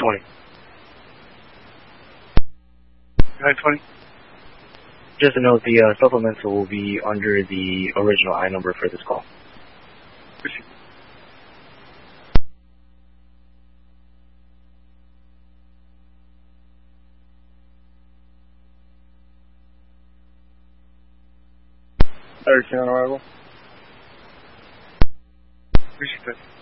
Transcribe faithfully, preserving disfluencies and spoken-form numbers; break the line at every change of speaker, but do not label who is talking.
twenty.
nine twenty.
Just to note, the uh, supplemental will be under the original I number for this call.
Proceed. thirteen on arrival. Proceed.